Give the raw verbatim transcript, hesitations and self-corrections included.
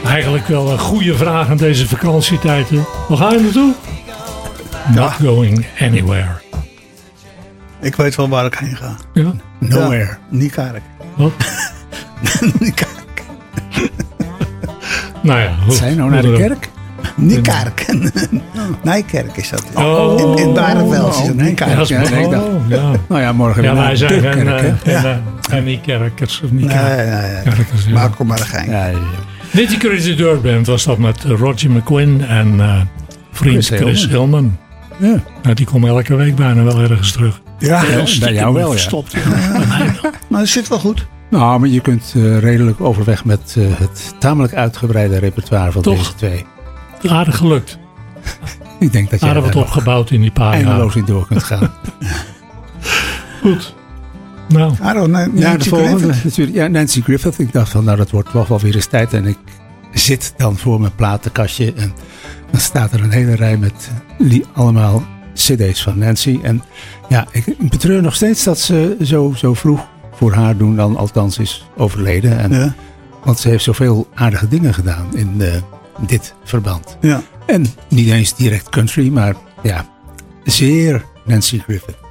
Eigenlijk wel een goede vraag aan deze vakantietijd. Hè? Waar ga je naartoe? Ja. Not going anywhere. Ik weet wel waar ik heen ga. Ja? Nowhere. Ja, Niekerk. Wat? Niekerk. Nou ja. Goed. Zijn nou naar de kerk? Niekerk. Nijkerk is dat. Oh. In, in Barendveld is het Ja, Niekerk. dat is Ja, nee, ik dacht- oh, ja. Nou ja, morgen Ja, weer wij naar zijn de geen, kerk, eh, hè? geen, eh, geen niet-kerkers of niet Nee, nee, nee. kerkers. Ja. Maak er maar een gein. Ja, ja, ja. Nitty Gritty Dirt Band was dat met Roger McGuinn en eh, vriend Chris Chris Hillman. Hillman. Ja. Nou, die komen elke week bijna wel ergens terug. Ja, Ja, bij jou wel, ja. Verstopt. maar het zit wel goed. Nou, maar je kunt uh, redelijk overweg met uh, het tamelijk uitgebreide repertoire van Toch? deze twee. Aardig gelukt. Ik denk dat je Aardig wat er opgebouwd in die paar jaar. eindeloos in door kunt gaan. Goed. Nou, Aaron, nee, Ja, Nancy de volgende Griffith. natuurlijk. Ja, Nancy Griffith. Ik dacht van, nou, dat wordt toch wel weer eens tijd. En ik zit dan voor mijn platenkastje. En dan staat er een hele rij met li- allemaal cd's van Nancy. En ja, ik betreur nog steeds dat ze zo, zo vroeg voor haar doen dan althans is overleden. En, Ja, Want ze heeft zoveel aardige dingen gedaan in uh, dit verband. ja. En niet eens direct country, maar ja, zeer Nancy Griffith.